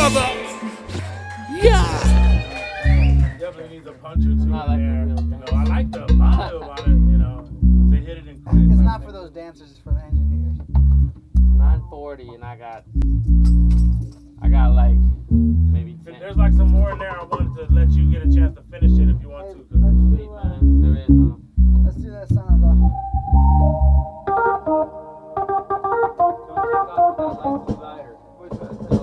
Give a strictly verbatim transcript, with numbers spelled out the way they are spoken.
brother. Yeah. Definitely needs a punch or two Not like in there. the real You know, I like the vibe about it. You know, they hit it in quick. It's not for those dancers, it's for the engineers. nine forty and I got